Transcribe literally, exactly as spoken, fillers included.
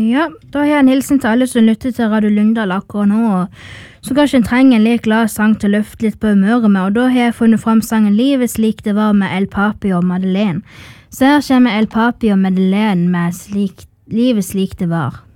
Ja, da har jeg en hilsen til alle som lytter til Radio Lyngdal akkurat nå, og så kanskje en trenger en litt glad sang til å løfte litt på humøret med, og da har jeg funnet frem sangen Livet slik det var med El Papi og Madeleine. Så her kommer El Papi og Madeleine med slik, Livet slik det var.